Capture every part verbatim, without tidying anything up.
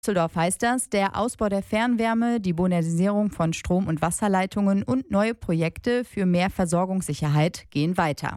Düsseldorf heißt das, der Ausbau der Fernwärme, die Modernisierung von Strom- und Wasserleitungen und neue Projekte für mehr Versorgungssicherheit gehen weiter.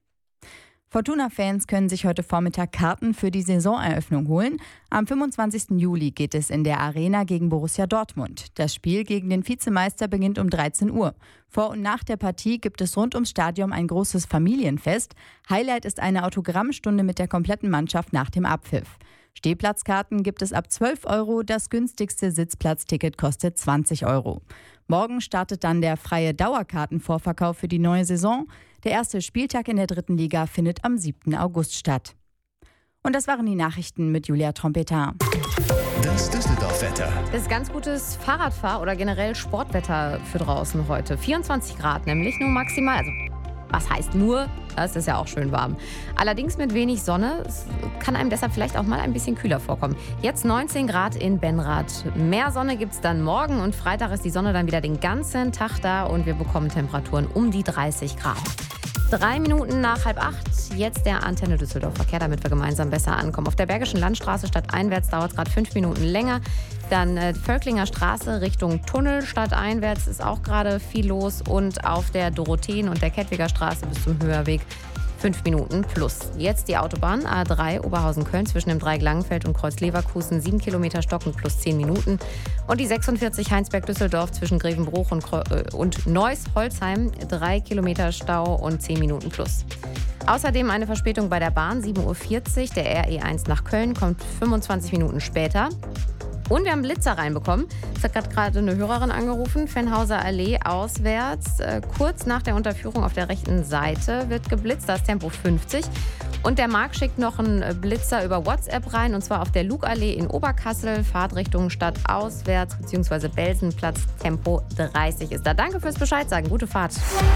Fortuna-Fans können sich heute Vormittag Karten für die Saisoneröffnung holen. Am fünfundzwanzigsten Juli geht es in der Arena gegen Borussia Dortmund. Das Spiel gegen den Vizemeister beginnt um dreizehn Uhr. Vor und nach der Partie gibt es rund ums Stadion ein großes Familienfest. Highlight ist eine Autogrammstunde mit der kompletten Mannschaft nach dem Abpfiff. Stehplatzkarten gibt es ab zwölf Euro, das günstigste Sitzplatzticket kostet zwanzig Euro. Morgen startet dann der freie Dauerkartenvorverkauf für die neue Saison. Der erste Spieltag in der dritten Liga findet am siebten August statt. Und das waren die Nachrichten mit Julia Trompetin. Das Düsseldorf-Wetter. Das ist ganz gutes Fahrradfahr- oder generell Sportwetter für draußen heute. vierundzwanzig Grad nämlich nur maximal. Also was heißt nur? Es ist ja auch schön warm. Allerdings mit wenig Sonne. Es kann einem deshalb vielleicht auch mal ein bisschen kühler vorkommen. Jetzt neunzehn Grad in Benrath. Mehr Sonne gibt es dann morgen und Freitag ist die Sonne dann wieder den ganzen Tag da und wir bekommen Temperaturen um die dreißig Grad. Drei Minuten nach halb acht, jetzt der Antenne Düsseldorf Verkehr, damit wir gemeinsam besser ankommen. Auf der Bergischen Landstraße stadteinwärts dauert es gerade fünf Minuten länger. Dann äh, Völklinger Straße Richtung Tunnel stadteinwärts ist auch gerade viel los. Und auf der Dorotheen- und der Kettwiger Straße bis zum Höherweg fünf Minuten plus. Jetzt die Autobahn A drei Oberhausen-Köln zwischen dem Dreieck-Langenfeld und Kreuz-Leverkusen, sieben Kilometer stockend plus zehn Minuten. Und die sechsundvierzig Heinsberg-Düsseldorf zwischen Grevenbruch und, äh, und Neuss-Holzheim, drei Kilometer Stau und zehn Minuten plus. Außerdem eine Verspätung bei der Bahn, sieben Uhr vierzig. Der R E eins nach Köln kommt fünfundzwanzig Minuten später. Und wir haben Blitzer reinbekommen. Es hat gerade eine Hörerin angerufen. Fennhauser Allee auswärts. Äh, kurz nach der Unterführung auf der rechten Seite wird geblitzt. Da ist Tempo fünfzig. Und der Marc schickt noch einen Blitzer über WhatsApp rein. Und zwar auf der Lugallee in Oberkassel. Fahrtrichtung Stadt auswärts bzw. Belsenplatz. Tempo dreißig ist da. Danke fürs Bescheid sagen. Gute Fahrt.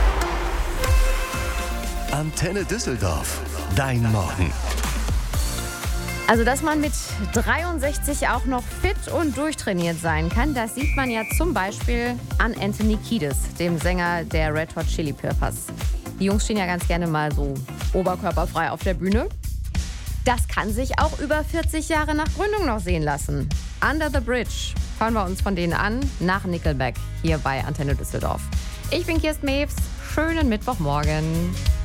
Antenne Düsseldorf. Dein Morgen. Also, dass man mit dreiundsechzig auch noch fit und durchtrainiert sein kann, das sieht man ja zum Beispiel an Anthony Kiedis, dem Sänger der Red Hot Chili Peppers. Die Jungs stehen ja ganz gerne mal so oberkörperfrei auf der Bühne. Das kann sich auch über vierzig Jahre nach Gründung noch sehen lassen. Under the Bridge hören wir uns von denen an, nach Nickelback, hier bei Antenne Düsseldorf. Ich bin Kirsten Mews, schönen Mittwochmorgen.